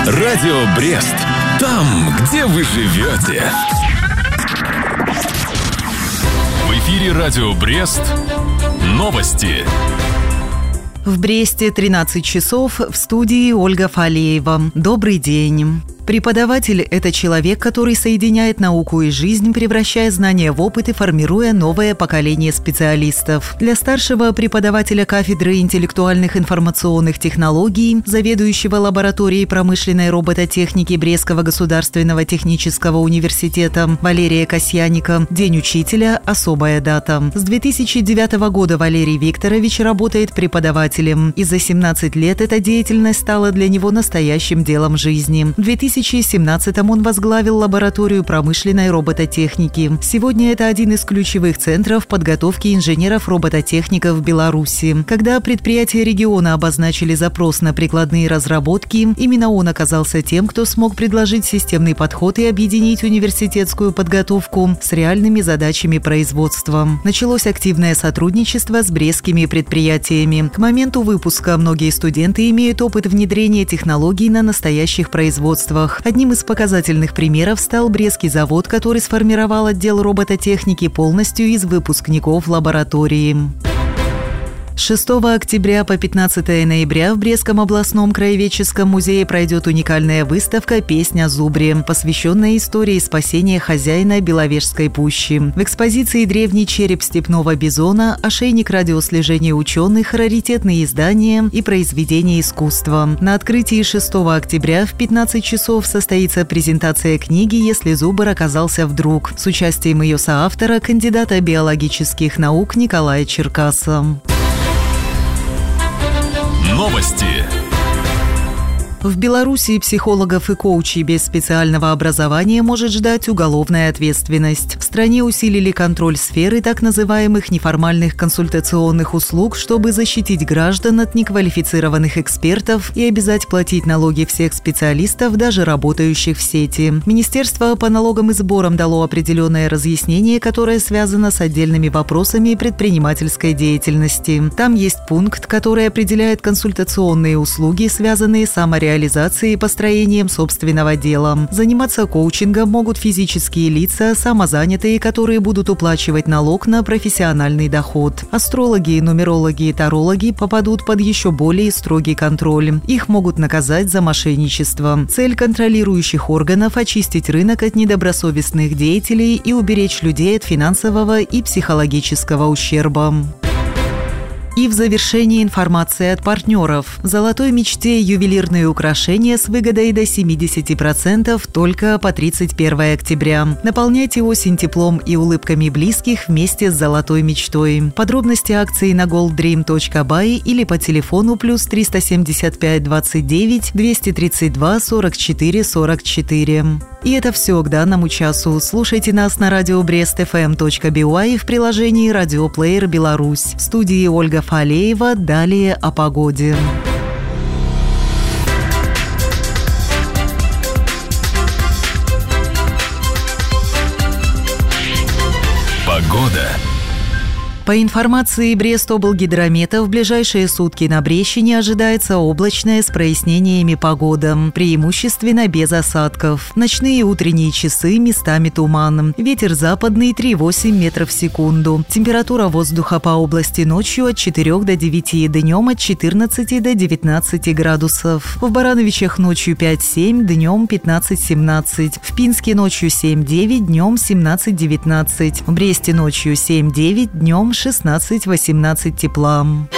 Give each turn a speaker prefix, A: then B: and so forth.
A: Радио Брест. Там, где вы живете. В эфире Радио Брест. Новости.
B: В Бресте 13 часов, в студии Ольга Фалеева. Добрый день. Преподаватель – это человек, который соединяет науку и жизнь, превращая знания в опыт и формируя новое поколение специалистов. Для старшего преподавателя кафедры интеллектуальных информационных технологий, заведующего лабораторией промышленной робототехники Брестского государственного технического университета Валерия Касьяника, День учителя – особая дата. С 2009 года Валерий Викторович работает преподавателем, и за 17 лет эта деятельность стала для него настоящим делом жизни. В 2017-м он возглавил лабораторию промышленной робототехники. Сегодня это один из ключевых центров подготовки инженеров-робототехников в Беларуси. Когда предприятия региона обозначили запрос на прикладные разработки, именно он оказался тем, кто смог предложить системный подход и объединить университетскую подготовку с реальными задачами производства. Началось активное сотрудничество с брестскими предприятиями. К моменту выпуска многие студенты имеют опыт внедрения технологий на настоящих производствах. Одним из показательных примеров стал Брестский завод, который сформировал отдел робототехники полностью из выпускников лаборатории. С 6 октября по 15 ноября в Брестском областном краеведческом музее пройдет уникальная выставка «Песня о зубре», посвященная истории спасения хозяина Беловежской пущи. В экспозиции древний череп степного бизона, ошейник радиослежения ученых, раритетные издания и произведения искусства. На открытии 6 октября в 15 часов состоится презентация книги «Если зубр оказался вдруг» с участием ее соавтора, кандидата биологических наук Николая Черкаса.
A: Новости.
B: В Беларуси психологов и коучей без специального образования может ждать уголовная ответственность. В стране усилили контроль сферы так называемых неформальных консультационных услуг, чтобы защитить граждан от неквалифицированных экспертов и обязать платить налоги всех специалистов, даже работающих в сети. Министерство по налогам и сборам дало определенное разъяснение, которое связано с отдельными вопросами предпринимательской деятельности. Там есть пункт, который определяет консультационные услуги, связанные с самореализацией и построением собственного дела. Заниматься коучингом могут физические лица, самозанятые, которые будут уплачивать налог на профессиональный доход. Астрологи, нумерологи и тарологи попадут под еще более строгий контроль. Их могут наказать за мошенничество. Цель контролирующих органов – очистить рынок от недобросовестных деятелей и уберечь людей от финансового и психологического ущерба. И в завершении информация от партнеров. В «Золотой мечте» ювелирные украшения с выгодой до 70% только по 31 октября. Наполняйте осень теплом и улыбками близких вместе с «Золотой мечтой». Подробности акции на golddream.by или по телефону плюс 375 29 232 44 44. И это все к данному часу. Слушайте нас на радио brestfm.by и в приложении «Радиоплеер Беларусь». В студии Ольга Фалеева. Далее о погоде.
A: Погода.
B: По информации Брестоблгидромета, в ближайшие сутки на Брещине ожидается облачная с прояснениями погода, преимущественно без осадков. Ночные и утренние часы местами туман. Ветер западный 3,8 метров в секунду. Температура воздуха по области ночью от 4 до 9, днем от 14 до 19 градусов. В Барановичах ночью 5-7, днем 15-17. В Пинске ночью 7-9, днем 17-19. В Бресте ночью 7-9, днем 16-18 тепла.